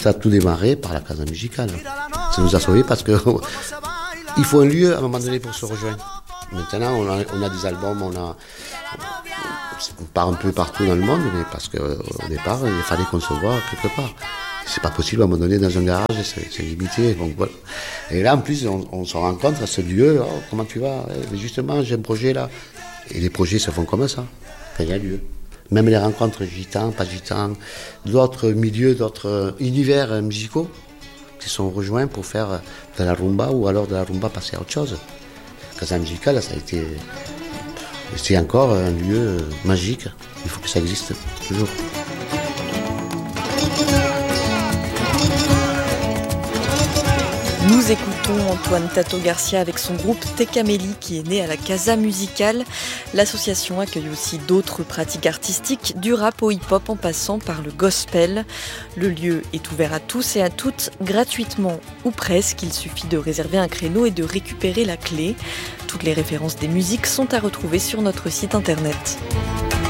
ça a tout démarré par la Casa Musicale. Ça nous a sauvés parce que il faut un lieu à un moment donné pour se rejoindre. Maintenant, on a des albums, on part un peu partout dans le monde, mais parce qu'au départ, il fallait qu'on se voit quelque part. C'est pas possible à un moment donné dans un garage, c'est limité. Donc voilà. Et là, en plus, on se rencontre à ce lieu. Oh, comment tu vas? Mais justement, j'ai un projet là. Et les projets se font comme ça, quand il y a lieu. Même les rencontres gitans, pas gitans, d'autres milieux, d'autres univers musicaux qui sont rejoints pour faire de la rumba ou alors de la rumba passer à autre chose. Casa Musicale, ça a été. C'est encore un lieu magique. Il faut que ça existe toujours. Nous écoutons Antoine Tato Garcia avec son groupe Tekameli qui est né à la Casa Musicale. L'association accueille aussi d'autres pratiques artistiques, du rap au hip-hop en passant par le gospel. Le lieu est ouvert à tous et à toutes, gratuitement ou presque. Il suffit de réserver un créneau et de récupérer la clé. Toutes les références des musiques sont à retrouver sur notre site internet.